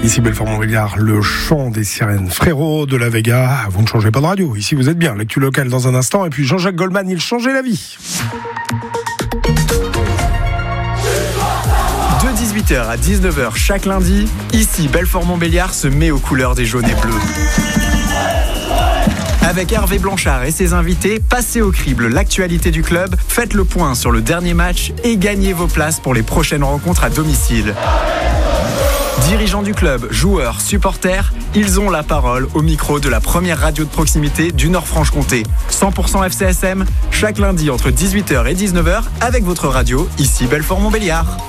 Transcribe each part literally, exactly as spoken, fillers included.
Ici Belfort-Montbéliard, le chant des sirènes. Frérot de la Vega, vous ne changez pas de radio. Ici vous êtes bien, l'actu locale dans un instant. Et puis Jean-Jacques Goldman, il changeait la vie. De dix-huit heures à dix-neuf heures chaque lundi, ici Belfort-Montbéliard se met aux couleurs des jaunes et bleus. Avec Hervé Blanchard et ses invités, passez au crible l'actualité du club, faites le point sur le dernier match et gagnez vos places pour les prochaines rencontres à domicile. Dirigeants du club, joueurs, supporters, ils ont la parole au micro de la première radio de proximité du Nord-Franche-Comté. cent pour cent F C S M, chaque lundi entre dix-huit heures et dix-neuf heures avec votre radio, ici Belfort-Montbéliard.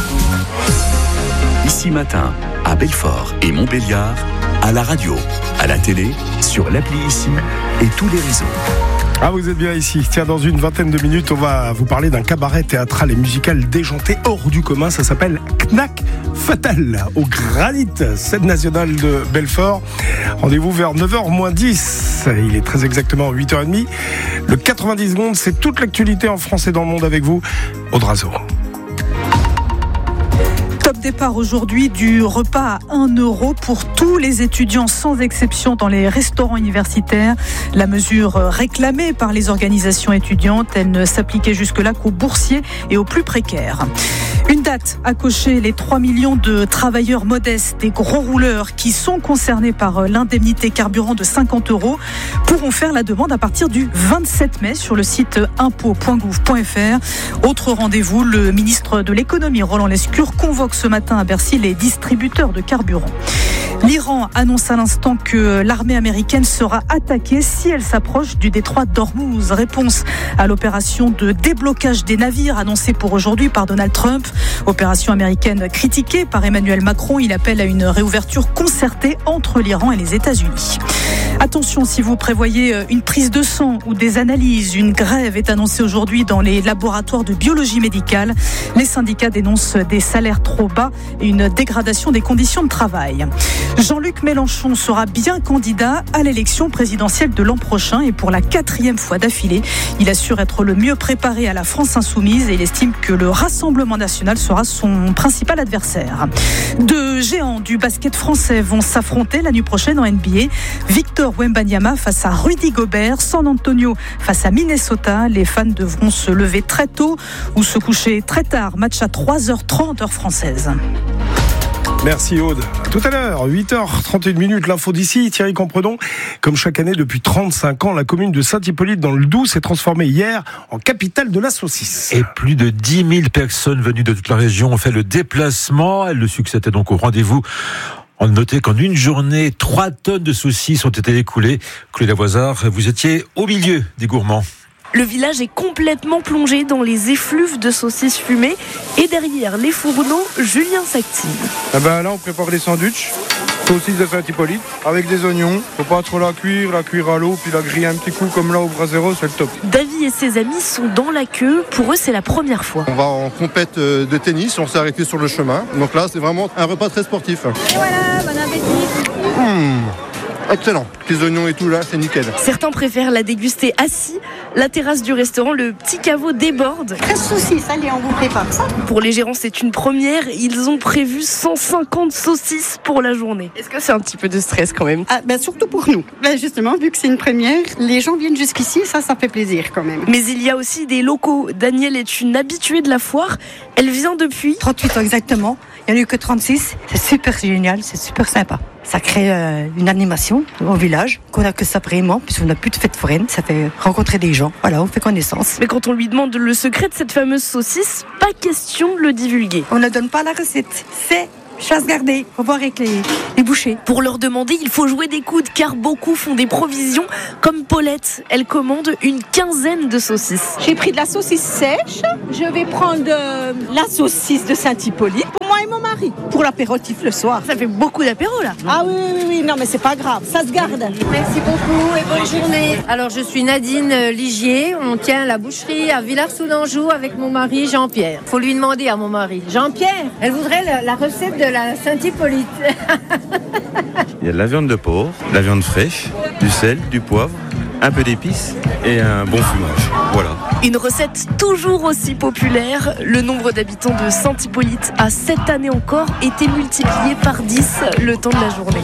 Ici matin, à Belfort et Montbéliard, à la radio, à la télé, sur l'appli Ici et tous les réseaux. Ah, vous êtes bien ici. Tiens, dans une vingtaine de minutes, on va vous parler d'un cabaret théâtral et musical déjanté hors du commun. Ça s'appelle Knack Fatal, au Granit, scène nationale de Belfort. Rendez-vous vers neuf heures moins dix. Il est très exactement huit heures trente. Le quatre-vingt-dix secondes, c'est toute l'actualité en France et dans le monde avec vous, Aude Razo. Top départ aujourd'hui du repas à un euro pour tous les étudiants sans exception dans les restaurants universitaires. La mesure réclamée par les organisations étudiantes, elle ne s'appliquait jusque-là qu'aux boursiers et aux plus précaires. Une date à cocher, les trois millions de travailleurs modestes, des gros rouleurs qui sont concernés par l'indemnité carburant de cinquante euros pourront faire la demande à partir du vingt-sept mai sur le site impôts point gouv point f r. Autre rendez-vous, le ministre de l'économie Roland Lescure convoque ce matin à Bercy les distributeurs de carburant. L'Iran annonce à l'instant que l'armée américaine sera attaquée si elle s'approche du détroit d'Ormuz. Réponse à l'opération de déblocage des navires annoncée pour aujourd'hui par Donald Trump. Opération américaine critiquée par Emmanuel Macron. Il appelle à une réouverture concertée entre l'Iran et les États-Unis. Attention, si vous prévoyez une prise de sang ou des analyses, une grève est annoncée aujourd'hui dans les laboratoires de biologie médicale. Les syndicats dénoncent des salaires trop bas et une dégradation des conditions de travail. Jean-Luc Mélenchon sera bien candidat à l'élection présidentielle de l'an prochain et pour la quatrième fois d'affilée. Il assure être le mieux préparé à la France insoumise et il estime que le Rassemblement national sera son principal adversaire. Deux géants du basket français vont s'affronter la nuit prochaine en N B A. Victor Wembanyama face à Rudy Gobert, San Antonio face à Minnesota. Les fans devront se lever très tôt ou se coucher très tard. Match à trois heures trente heure française. Merci Aude. À tout à l'heure, huit heures trente et une minutes, l'info d'ici. Thierry Compredon, comme chaque année depuis trente-cinq ans, la commune de Saint-Hippolyte dans le Doubs s'est transformée hier en capitale de la saucisse. Et plus de dix mille personnes venues de toute la région ont fait le déplacement. Le succès était donc au rendez-vous. On notait qu'en une journée, trois tonnes de saucisses ont été écoulées. Claude Lavoisard, vous étiez au milieu des gourmands. Le village est complètement plongé dans les effluves de saucisses fumées. Et derrière les fourneaux, Julien s'active. Ah ben là, on prépare les sandwichs. Saucisse de Saint-Hippolyte avec des oignons. Faut pas trop la cuire, la cuire à l'eau, puis la griller un petit coup comme là au brasero, c'est le top. David et ses amis sont dans la queue. Pour eux, c'est la première fois. On va en compète de tennis, on s'est arrêté sur le chemin. Donc là, c'est vraiment un repas très sportif. Et voilà, bon appétit. Mmh. Excellent, les oignons et tout là, c'est nickel. Certains préfèrent la déguster assis. La terrasse du restaurant, le petit caveau déborde. treize saucisses, allez, on vous prépare ça. Pour les gérants, c'est une première. Ils ont prévu cent cinquante saucisses pour la journée. Est-ce que c'est un petit peu de stress quand même ? Ah, ben surtout pour nous. Ben justement, vu que c'est une première, les gens viennent jusqu'ici, ça, ça fait plaisir quand même. Mais il y a aussi des locaux. Danielle est une habituée de la foire. Elle vient depuis trente-huit ans exactement. Il n'y en a eu que trente-six. C'est super génial, c'est super sympa. Ça crée euh, une animation au village, qu'on n'a que ça vraiment, puisqu'on n'a plus de fête foraine. Ça fait rencontrer des gens. Voilà, on fait connaissance. Mais quand on lui demande le secret de cette fameuse saucisse, pas question de le divulguer. On ne donne pas la recette. C'est chasse gardée. Faut voir avec les, les bouchers. Pour leur demander, il faut jouer des coudes, car beaucoup font des provisions, comme Paulette. Elle commande une quinzaine de saucisses. J'ai pris de la saucisse sèche. Je vais prendre euh, la saucisse de Saint-Hippolyte. Pour moi et mon mari. Pour l'apéritif le soir. Ça fait beaucoup d'apéro là. Ah oui, oui, oui, non mais c'est pas grave, ça se garde. Merci beaucoup et bonne journée. Alors je suis Nadine Ligier, on tient la boucherie à Villars-sous-Anjou avec mon mari Jean-Pierre. Faut lui demander à mon mari. Jean-Pierre, elle voudrait la, la recette de la Saint-Hippolyte. Il y a de la viande de porc, de la viande fraîche, du sel, du poivre, un peu d'épices et un bon fumage. Voilà. Une recette toujours aussi populaire. Le nombre d'habitants de Saint-Hippolyte a cette année encore été multiplié par dix le temps de la journée.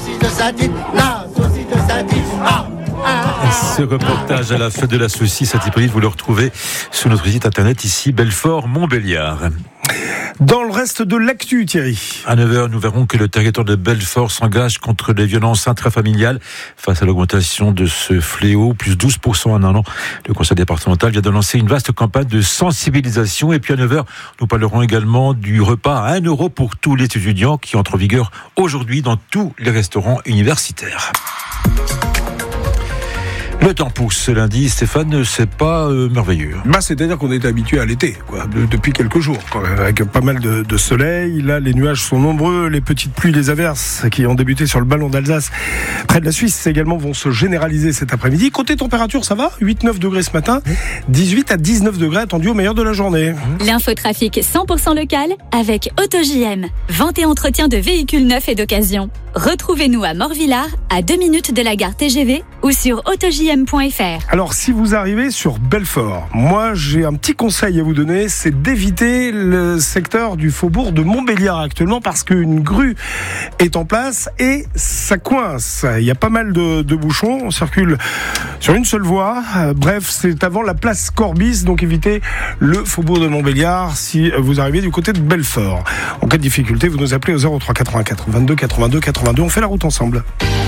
Ce reportage à la fête de la saucisse Saint-Hippolyte, vous le retrouvez sur notre site internet ici, Belfort-Montbéliard. Dans le reste de l'actu, Thierry. À neuf heures, nous verrons que le territoire de Belfort s'engage contre les violences intrafamiliales face à l'augmentation de ce fléau, plus douze pour cent en un an. Le conseil départemental vient de lancer une vaste campagne de sensibilisation. Et puis à neuf heures, nous parlerons également du repas à un euro pour tous les étudiants qui entre en vigueur aujourd'hui dans tous les restaurants universitaires. Le temps pousse ce lundi, Stéphane, c'est pas euh, merveilleux. Bah, c'est-à-dire qu'on est habitué à l'été, quoi, de, depuis quelques jours, quand même, avec pas mal de, de soleil. Là, les nuages sont nombreux, les petites pluies, les averses qui ont débuté sur le ballon d'Alsace, près de la Suisse également, vont se généraliser cet après-midi. Côté température, ça va, huit neuf degrés ce matin, dix-huit à dix-neuf degrés attendus au meilleur de la journée. L'infotrafic cent pour cent local avec Auto-J M. Vente et entretien de véhicules neufs et d'occasion. Retrouvez-nous à Morvillard, à deux minutes de la gare T G V ou sur auto j m point f r. Alors, si vous arrivez sur Belfort, moi, j'ai un petit conseil à vous donner, c'est d'éviter le secteur du faubourg de Montbéliard actuellement parce qu'une grue est en place et ça coince. Il y a pas mal de, de bouchons, on circule sur une seule voie. Bref, c'est avant la place Corbis, donc évitez le faubourg de Montbéliard si vous arrivez du côté de Belfort. En cas de difficulté, vous nous appelez au zéro trois quatre-vingt-quatre vingt-deux quatre-vingt-deux quatre-vingt-deux. On fait la route ensemble.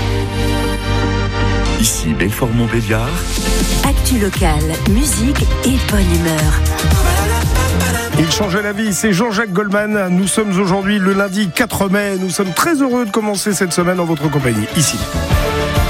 Ici Belfort-Montbéliard. Actu locale, musique et bonne humeur. Il changeait la vie, c'est Jean-Jacques Goldman. Nous sommes aujourd'hui le lundi quatre mai. Nous sommes très heureux de commencer cette semaine en votre compagnie, ici.